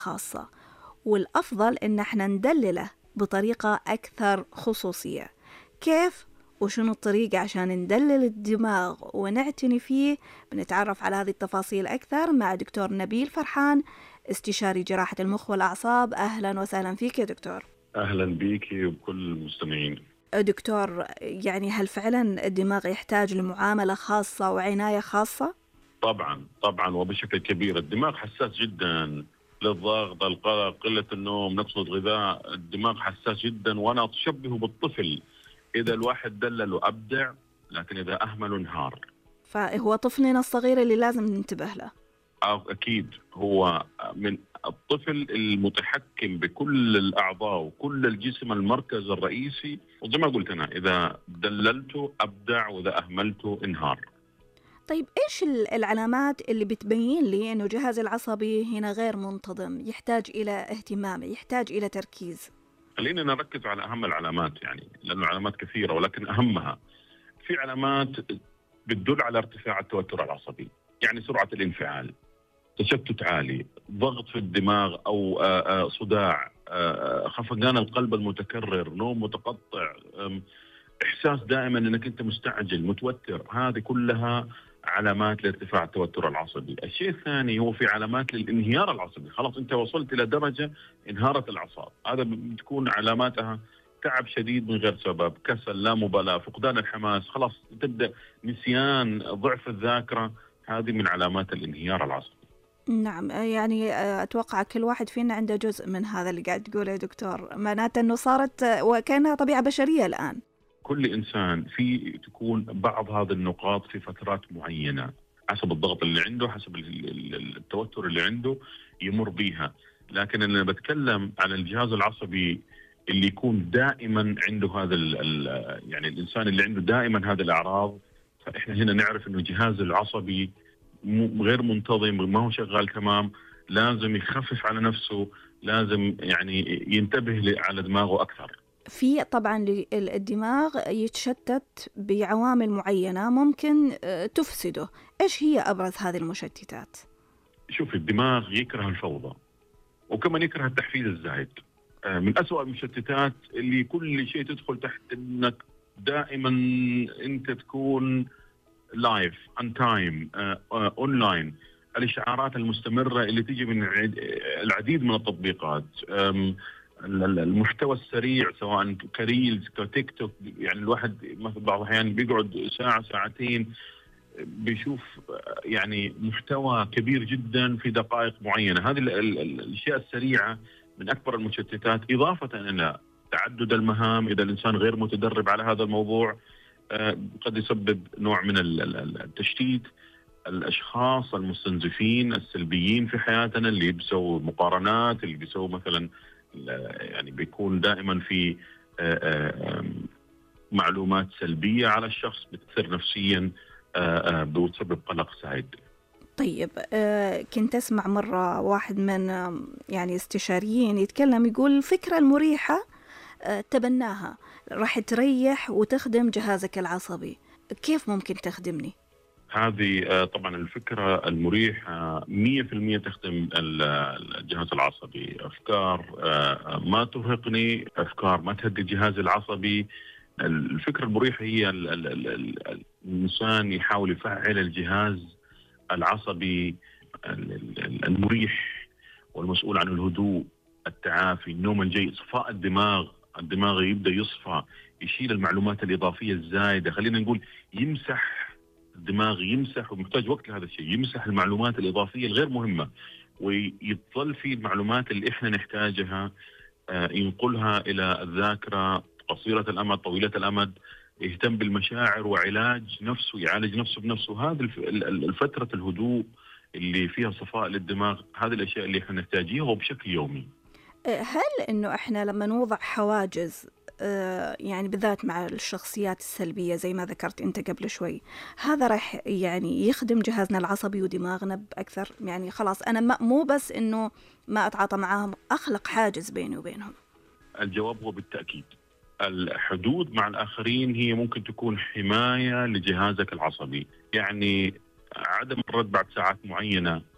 خاصة، والأفضل إن احنا ندلله بطريقة أكثر خصوصية. كيف وشنو الطريقة عشان ندلل الدماغ ونعتني فيه؟ بنتعرف على هذه التفاصيل أكثر مع دكتور نبيل فرحان، استشاري جراحة المخ والأعصاب. أهلا وسهلا فيك يا دكتور. أهلا بيك وبكل المستمعين. دكتور، يعني هل فعلا الدماغ يحتاج لمعاملة خاصة وعناية خاصة؟ طبعا وبشكل كبير. الدماغ حساس جدا للضغط، القلق، قلة النوم، نقص الغذاء. الدماغ حساس جدا، وأنا أشبهه بالطفل. إذا الواحد دلله أبدع، لكن إذا أهمله انهار. فهو طفلنا الصغير اللي لازم ننتبه له. أكيد هو من الطفل المتحكم بكل الأعضاء وكل الجسم، المركز الرئيسي. وزي ما قلت أنا، إذا دللته أبدع وإذا أهملته انهار. طيب إيش العلامات اللي بتبين لي إنه جهاز العصبي هنا غير منتظم، يحتاج إلى اهتمام، يحتاج إلى تركيز؟ خلينا نركز على أهم العلامات، يعني لأنه علامات كثيرة، ولكن أهمها في علامات بتدل على ارتفاع التوتر العصبي، يعني سرعة الانفعال، تشتت عالي، ضغط في الدماغ أو صداع، خفقان القلب المتكرر، نوم متقطع، إحساس دائما أنك أنت مستعجل متوتر. هذه كلها علامات لارتفاع التوتر العصبي. الشيء الثاني هو في علامات للانهيار العصبي. خلاص أنت وصلت إلى درجة انهارت الأعصاب، هذا بتكون علاماتها تعب شديد من غير سبب، كسل، لا مبالاة، فقدان الحماس، خلاص تبدأ نسيان، ضعف الذاكرة. هذه من علامات الانهيار العصبي. نعم، يعني أتوقع كل واحد فينا عنده جزء من هذا اللي قاعد تقوله يا دكتور، معناته أنه صارت وكأنها طبيعة بشرية الآن. كل إنسان في تكون بعض هذه النقاط في فترات معينة، حسب الضغط اللي عنده، حسب التوتر اللي عنده يمر بيها. لكن أنا بتكلم عن الجهاز العصبي اللي يكون دائما عنده هذا يعني الإنسان اللي عنده دائما هذه الأعراض. فإحنا هنا نعرف إنه الجهاز العصبي غير منتظم، ما هو شغال تمام. لازم يخفف على نفسه، لازم يعني ينتبه على دماغه أكثر. في طبعا الدماغ يتشتت بعوامل معينة ممكن تفسده. إيش هي أبرز هذه المشتتات؟ شوف، الدماغ يكره الفوضى، وكمان يكره التحفيز الزايد. من أسوأ المشتتات اللي كل شيء تدخل تحت انك دائما انت تكون لايف ان تايم اونلاين. الاشعارات المستمره اللي تيجي من العديد من التطبيقات، المحتوى السريع سواء كريلز كتيك توك. يعني الواحد بعض الاحيان بيقعد ساعه ساعتين بيشوف يعني محتوى كبير جدا في دقائق معينة. هذه الأشياء السريعة من أكبر المشتتات، إضافة إلى تعدد المهام. إذا الإنسان غير متدرب على هذا الموضوع قد يسبب نوع من التشتيت. الأشخاص المستنزفين السلبيين في حياتنا، اللي بيسووا مقارنات، اللي بيسووا مثلا يعني بيكون دائما في معلومات سلبية على الشخص، بتأثر نفسيا، بتسبب قلق زايد. طيب، كنت أسمع مرة واحد من يعني استشاريين يتكلم، يقول الفكرة المريحة تبناها راح تريح وتخدم جهازك العصبي. كيف ممكن تخدمني؟ هذه طبعا الفكرة المريحة 100% تخدم الجهاز العصبي. أفكار ما ترهقني، أفكار ما تهدي الجهاز العصبي. الفكرة المريحة هي الإنسان يحاول يفعل الجهاز العصبي المريح والمسؤول عن الهدوء، التعافي، النوم الجيد، صفاء الدماغ يبدأ يصفى، يشيل المعلومات الإضافية الزايدة. خلينا نقول يمسح الدماغ، يمسح، ومحتاج وقت لهذا الشيء، يمسح المعلومات الإضافية الغير مهمة، ويظل في المعلوعات اللي إحنا نحتاجها، ينقلها إلى الذاكرة قصيرة الأمد طويلة الأمد. يهتم بالمشاعر وعلاج نفسه، يعالج نفسه بنفسه. هذه الفترة الهدوء اللي فيها صفاء للدماغ، هذه الأشياء اللي احنا نحتاجيها بشكل يومي. هل إنه إحنا لما نوضع حواجز يعني بالذات مع الشخصيات السلبية زي ما ذكرت أنت قبل شوي، هذا راح يعني يخدم جهازنا العصبي ودماغنا بأكثر؟ يعني خلاص أنا مو بس إنه ما أتعاطى معاهم، أخلق حاجز بيني وبينهم. الجواب هو بالتأكيد. الحدود مع الآخرين هي ممكن تكون حماية لجهازك العصبي. يعني عدم الرد بعد ساعات معينة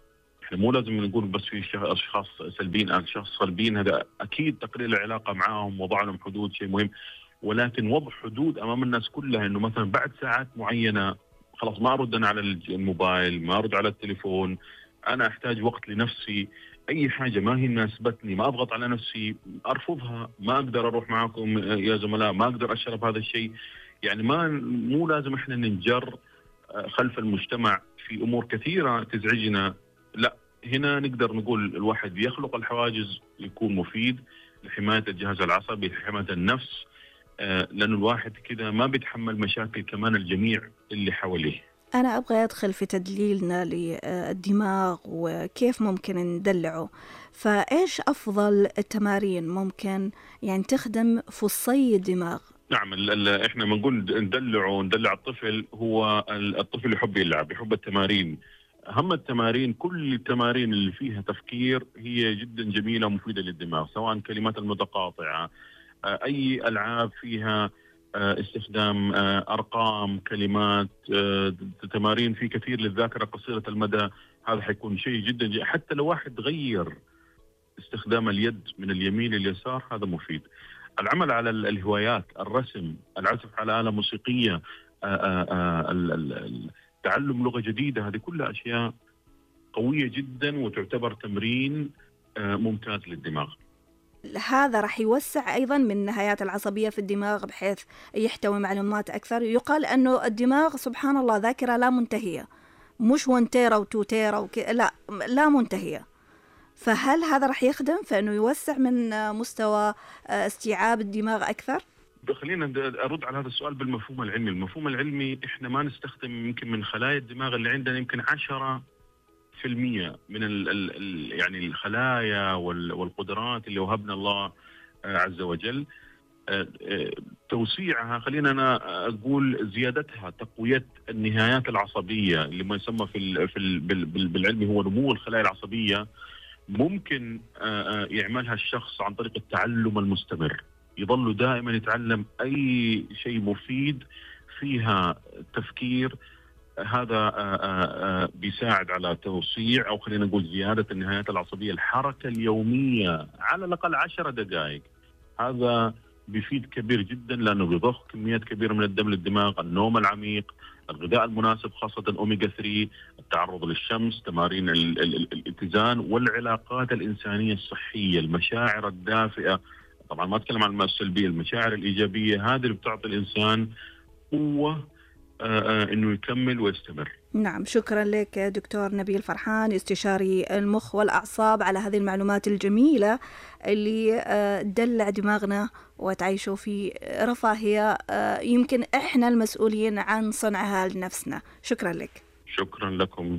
احنا مو لازم نقول بس في اشخاص سلبيين، اشخاص سلبيين هذا اكيد تقليل العلاقه معاهم، وضع لهم حدود شيء مهم، ولكن وضع حدود امام الناس كلها، انه مثلا بعد ساعات معينه خلاص ما ارد انا على الموبايل، ما ارد على التليفون، انا احتاج وقت لنفسي، اي حاجه ما هي مناسبتني ما اضغط على نفسي ارفضها، ما اقدر اروح معكم يا زملاء، ما اقدر اشرب هذا الشيء. يعني مو لازم احنا ننجر خلف المجتمع في امور كثيره تزعجنا، لا هنا نقدر نقول الواحد يخلق الحواجز يكون مفيد لحمايه الجهاز العصبي، لحمايه النفس، لانه الواحد كده ما بيتحمل مشاكل كمان الجميع اللي حواليه. أنا أبغى أدخل في تدليلنا للدماغ وكيف ممكن ندلعه، فإيش أفضل التمارين ممكن يعني تخدم فصي الدماغ؟ نعم، احنا بنقول ندلع الطفل، هو الطفل يحب يلعب، يحب التمارين. اهم التمارين، كل التمارين اللي فيها تفكير هي جدا جميله ومفيده للدماغ، سواء كلمات المتقاطعه، اي العاب فيها استخدام ارقام، كلمات، تمارين في كثير للذاكره قصيره المدى، هذا حيكون شيء جدا حتى لو واحد غير استخدام اليد من اليمين لليسار هذا مفيد. العمل على الهوايات، الرسم، العزف على آلة موسيقية، تعلم لغة جديدة، هذه كلها أشياء قوية جدا وتعتبر تمرين ممتاز للدماغ. هذا راح يوسع أيضا من النهايات العصبية في الدماغ بحيث يحتوي معلومات أكثر. يقال أنه الدماغ سبحان الله ذاكرة لا منتهية، مش 1 تيرا و2 تيرا لا منتهية. فهل هذا راح يخدم في أنه يوسع من مستوى استيعاب الدماغ أكثر؟ خلينا أرد على هذا السؤال بالمفهوم العلمي. المفهوم العلمي إحنا ما نستخدم يمكن من خلايا الدماغ اللي عندنا يمكن 10% من يعني الخلايا والقدرات اللي وهبنا الله عز وجل. توسيعها، خلينا أنا أقول زيادتها، تقوية النهايات العصبية اللي ما يسمى بالعلم هو نمو الخلايا العصبية، ممكن يعملها الشخص عن طريق التعلم المستمر، يظل دائما يتعلم أي شيء مفيد فيها تفكير. هذا بيساعد على توسيع أو خلينا نقول زيادة النهايات العصبية. الحركة اليومية على الأقل 10 دقائق، هذا بيفيد كبير جدا لأنه بيضخ كميات كبيرة من الدم للدماغ. النوم العميق، الغذاء المناسب خاصة أوميجا 3، التعرض للشمس، تمارين الاتزان، والعلاقات الإنسانية الصحية، المشاعر الدافئة. طبعا ما أتكلم عن السلبية، المشاعر الإيجابية هذه اللي بتعطي الإنسان قوة إنه يكمل ويستمر. نعم، شكرا لك دكتور نبيل فرحان، استشاري المخ والأعصاب، على هذه المعلومات الجميلة اللي تدلع دماغنا وتعيشوا في رفاهية يمكن إحنا المسؤولين عن صنعها لنفسنا. شكرا لك. شكرا لكم.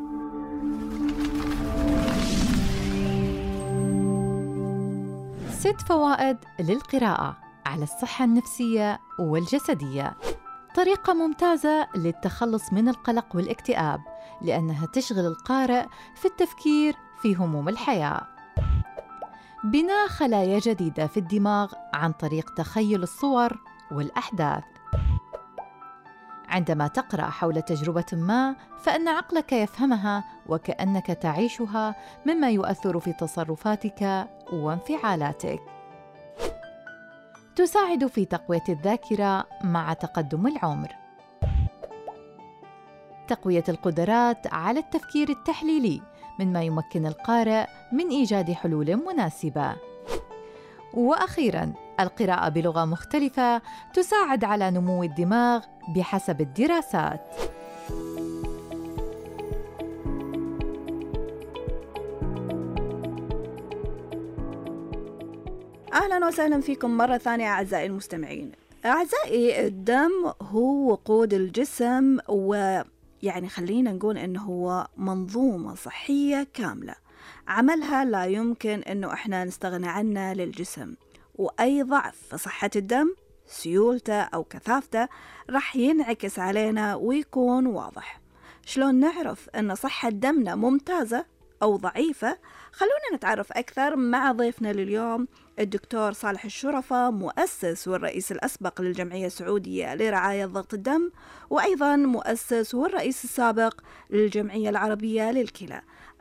ست فوائد للقراءة على الصحة النفسية والجسدية. طريقة ممتازة للتخلص من القلق والاكتئاب لأنها تشغل القارئ في التفكير في هموم الحياة. بناء خلايا جديدة في الدماغ عن طريق تخيل الصور والأحداث. عندما تقرأ حول تجربة ما فإن عقلك يفهمها وكأنك تعيشها، مما يؤثر في تصرفاتك وانفعالاتك. تساعد في تقوية الذاكرة مع تقدم العمر. تقوية القدرات على التفكير التحليلي، مما يمكن القارئ من إيجاد حلول مناسبة. وأخيراً، القراءة بلغة مختلفة تساعد على نمو الدماغ بحسب الدراسات. أهلا وسهلا فيكم مرة ثانية أعزائي المستمعين. أعزائي، الدم هو وقود الجسم، ويعني خلينا نقول إنه هو منظومة صحية كاملة، عملها لا يمكن إنه إحنا نستغنى عنه للجسم. وأي ضعف في صحة الدم، سيولته أو كثافته، رح ينعكس علينا ويكون واضح. شلون نعرف إن صحة دمنا ممتازة أو ضعيفة؟ خلونا نتعرف أكثر مع ضيفنا لليوم، الدكتور صالح الشرفة، مؤسس والرئيس الأسبق للجمعية السعودية لرعاية ضغط الدم، وأيضا مؤسس والرئيس السابق للجمعية العربية للكلى.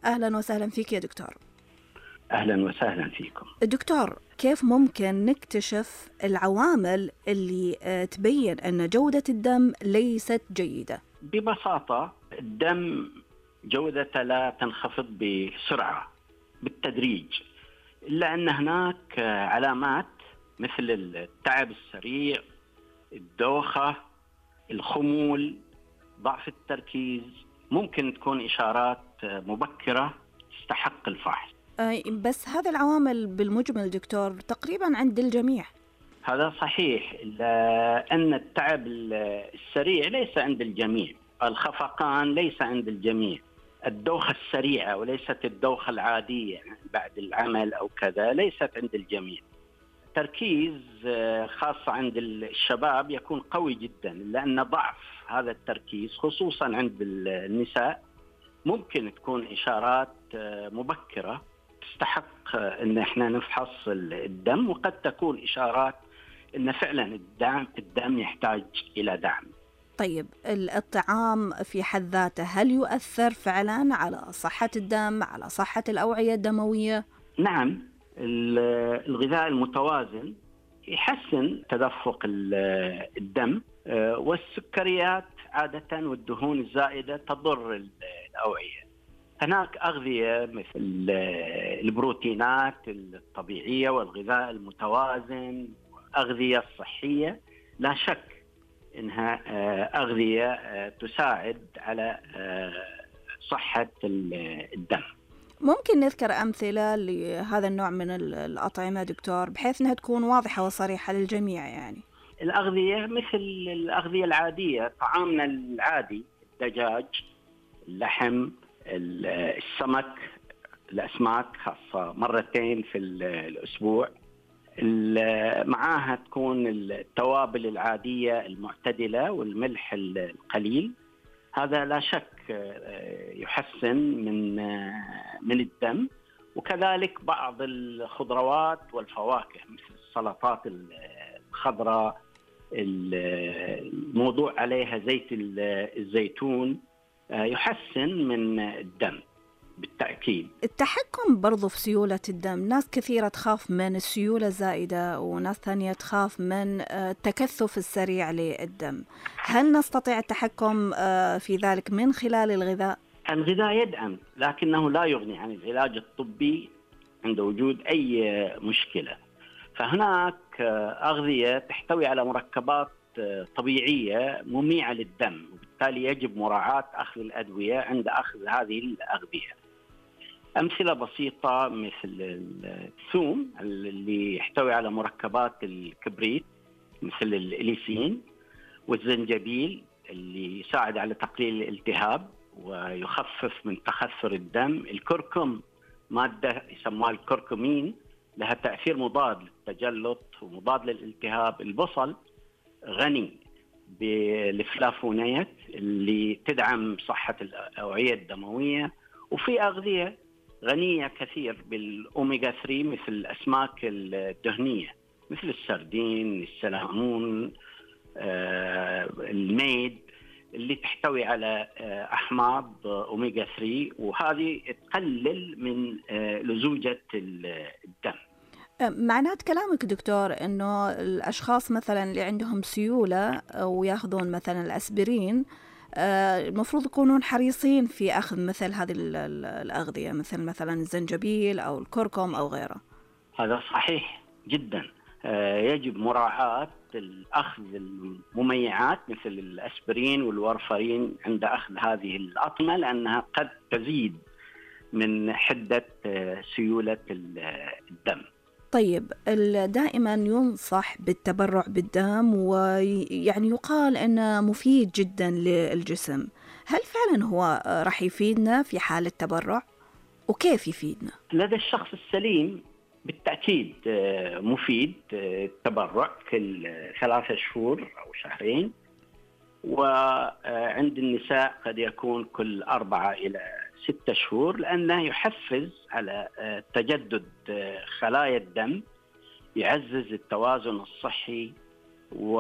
أهلا وسهلا فيك يا دكتور. أهلا وسهلا فيكم. دكتور، كيف ممكن نكتشف العوامل اللي تبين أن جودة الدم ليست جيدة؟ ببساطة الدم جودته لا تنخفض بسرعة، بالتدريج، إلا أن هناك علامات مثل التعب السريع، الدوخة، الخمول، ضعف التركيز، ممكن تكون إشارات مبكرة تستحق الفحص. بس هذه العوامل بالمجمل دكتور تقريبا عند الجميع. هذا صحيح، إلا أن التعب السريع ليس عند الجميع، الخفقان ليس عند الجميع، الدوخة السريعة وليست الدوخة العادية بعد العمل أو كذا ليست عند الجميع. التركيز خاصة عند الشباب يكون قوي جدا، لأن ضعف هذا التركيز خصوصا عند النساء ممكن تكون إشارات مبكرة تستحق أن احنا نفحص الدم، وقد تكون إشارات أن فعلا الدم يحتاج إلى دعم. طيب الطعام في حد ذاته هل يؤثر فعلا على صحة الدم، على صحة الأوعية الدموية؟ نعم، الغذاء المتوازن يحسن تدفق الدم، والسكريات عادة والدهون الزائدة تضر الأوعية. هناك أغذية مثل البروتينات الطبيعية والغذاء المتوازن والأغذية الصحية، لا شك إنها أغذية تساعد على صحة الدم. ممكن نذكر أمثلة لهذا النوع من الأطعمة دكتور بحيث أنها تكون واضحة وصريحة للجميع؟ يعني الأغذية مثل الأغذية العادية، طعامنا العادي، الدجاج، اللحم، السمك، الأسماك خاصة مرتين في الأسبوع، معاها تكون التوابل العادية المعتدلة والملح القليل. هذا لا شك يحسن من الدم. وكذلك بعض الخضروات والفواكه مثل السلطات الخضراء، الموضوع عليها زيت الزيتون يحسن من الدم بالتأكيد. التحكم برضو في سيولة الدم، ناس كثيرة تخاف من السيولة الزائدة وناس ثانية تخاف من التكثف السريع للدم، هل نستطيع التحكم في ذلك من خلال الغذاء؟ الغذاء يدعم، لكنه لا يغني عن العلاج الطبي عند وجود أي مشكلة. فهناك أغذية تحتوي على مركبات طبيعية مميعة للدم، وبالتالي يجب مراعاة أخذ الأدوية عند أخذ هذه الأغذية. أمثلة بسيطة مثل الثوم اللي يحتوي على مركبات الكبريت مثل الإليسين، والزنجبيل اللي يساعد على تقليل الالتهاب ويخفف من تخثر الدم. الكركم مادة يسموها الكركمين، لها تأثير مضاد للتجلط ومضاد للالتهاب. البصل غني بالفلافونات اللي تدعم صحة الأوعية الدموية. وفي أغذية غنية كثير بالأوميغا 3 مثل الأسماك الدهنية مثل السردين، السلمون، الميد اللي تحتوي على أحماض أوميغا 3، وهذه تقلل من لزوجة الدم. معنات كلامك دكتور أنه الأشخاص مثلا اللي عندهم سيولة ويأخذون مثلا الأسبرين المفروض يكونون حريصين في أخذ مثل هذه الأغذية مثلا الزنجبيل أو الكركم أو غيره. هذا صحيح جدا، يجب مراعاة الأخذ المميعات مثل الأسبرين والورفرين عند أخذ هذه الأطعمة، لأنها قد تزيد من حدة سيولة الدم. طيب دائما ينصح بالتبرع بالدم، ويعني يقال أنه مفيد جدا للجسم، هل فعلا هو راح يفيدنا في حال التبرع؟ وكيف يفيدنا؟ لدى الشخص السليم بالتأكيد مفيد التبرع كل 3 شهور أو شهرين، وعند النساء قد يكون كل 4 إلى 6 شهور، لأنه يحفز على تجدد خلايا الدم، يعزز التوازن الصحي،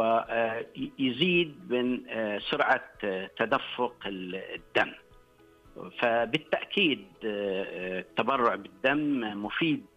ويزيد من سرعة تدفق الدم. فبالتأكيد التبرع بالدم مفيد